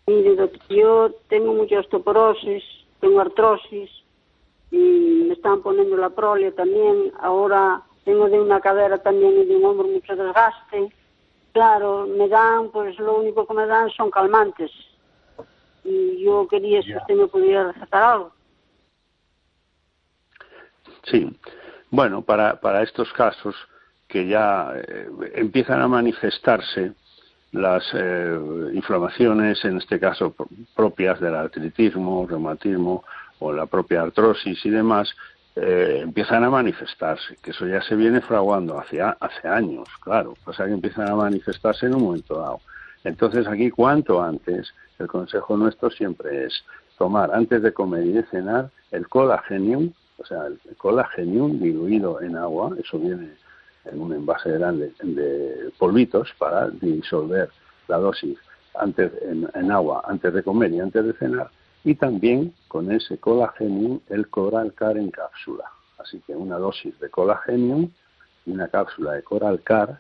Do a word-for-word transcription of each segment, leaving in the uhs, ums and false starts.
Mire, doctor, yo tengo mucha osteoporosis, tengo artrosis y me están poniendo la prole también. Ahora tengo de una cadera también y de un hombro mucho desgaste. Claro, me dan, pues lo único que me dan son calmantes. Y yo quería si usted me pudiera recetar algo. Sí, bueno, para, para estos casos que ya eh, empiezan a manifestarse las eh, inflamaciones, en este caso propias del artritismo, reumatismo o la propia artrosis y demás, eh, empiezan a manifestarse, que eso ya se viene fraguando hace, hace años, claro, o sea que empiezan a manifestarse en un momento dado. Entonces aquí cuanto antes, el consejo nuestro siempre es tomar antes de comer y de cenar el colagenium, o sea, el colagenium diluido en agua, eso viene en un envase grande de polvitos para disolver la dosis antes en, en agua antes de comer y antes de cenar, y también con ese colagenium el Coralcar en cápsula. Así que una dosis de colagenium y una cápsula de Coralcar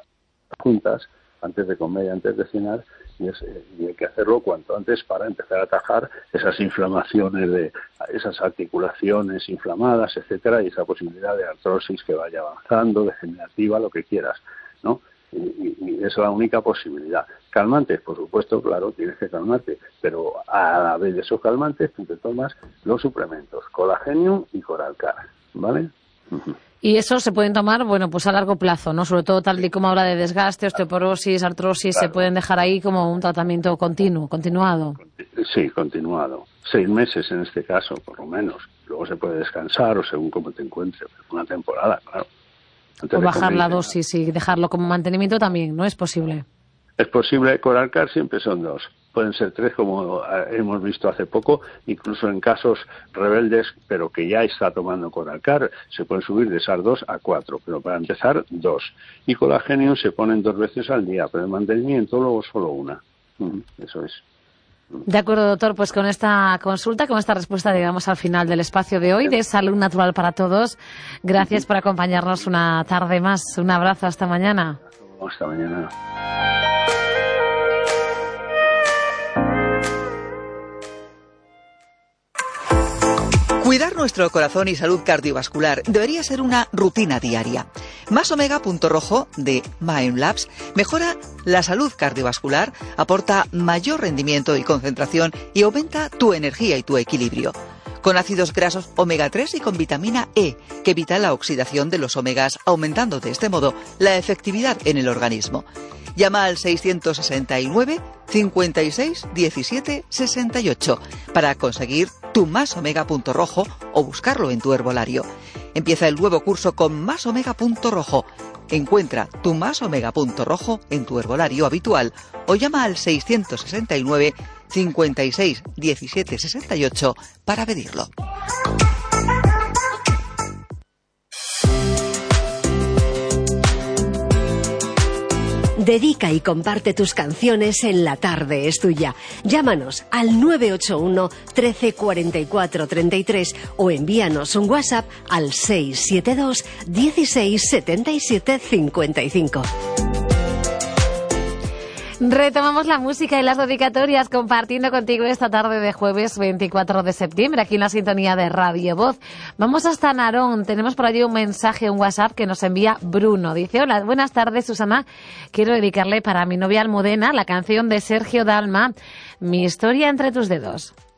juntas antes de comer y antes de cenar, y, es, y hay que hacerlo cuanto antes para empezar a atajar esas inflamaciones de esas articulaciones inflamadas, etcétera, y esa posibilidad de artrosis que vaya avanzando, degenerativa, lo que quieras, ¿no? Y, y, y es la única posibilidad. Calmantes, por supuesto, claro, tienes que calmarte, pero a la vez de esos calmantes tú te tomas los suplementos, colagenium y Coralcar, ¿vale? Uh-huh. Y eso se pueden tomar, bueno, pues a largo plazo, ¿no? Sobre todo tal y como habla de desgaste, osteoporosis, artrosis, claro. Se pueden dejar ahí como un tratamiento continuo, continuado. Sí, continuado. Seis meses en este caso, por lo menos. Luego se puede descansar o según como te encuentres. Una temporada, claro. Antes o bajar la dosis y dejarlo como mantenimiento también, ¿no es posible? Es posible. Coralcar siempre son dos. Pueden ser tres, como hemos visto hace poco, incluso en casos rebeldes, pero que ya está tomando Coralcar, se puede subir de esas dos a cuatro, pero para empezar, dos. Y colagenium se ponen dos veces al día, pero el mantenimiento luego solo una. Eso es. De acuerdo, doctor, pues con esta consulta, con esta respuesta llegamos al final del espacio de hoy de Salud Natural para Todos. Gracias por acompañarnos una tarde más. Un abrazo, hasta mañana. Hasta mañana. Cuidar nuestro corazón y salud cardiovascular debería ser una rutina diaria. Más Omega Punto Rojo de Mindlabs mejora la salud cardiovascular, aporta mayor rendimiento y concentración y aumenta tu energía y tu equilibrio. Con ácidos grasos omega tres y con vitamina E, que evita la oxidación de los omegas, aumentando de este modo la efectividad en el organismo. Llama al seiscientos sesenta y nueve, cincuenta y seis, diecisiete, sesenta y ocho para conseguir tu Más Omega Punto Rojo o buscarlo en tu herbolario. Empieza el nuevo curso con Más Omega Punto Rojo. Encuentra tu Más Omega Punto Rojo en tu herbolario habitual o llama al seiscientos sesenta y nueve, cincuenta y seis, diecisiete, sesenta y ocho para pedirlo. Dedica y comparte tus canciones en La Tarde es Tuya. Llámanos al nueve ocho uno, trece, cuarenta y cuatro, treinta y tres o envíanos un WhatsApp al seis siete dos, dieciséis, setenta y siete, cincuenta y cinco. Retomamos la música y las dedicatorias compartiendo contigo esta tarde de jueves veinticuatro de septiembre aquí en la sintonía de Radio Voz. Vamos hasta Narón. Tenemos por allí un mensaje, un WhatsApp que nos envía Bruno. Dice: hola, buenas tardes, Susana. Quiero dedicarle para mi novia Almudena la canción de Sergio Dalma, Mi historia entre tus dedos.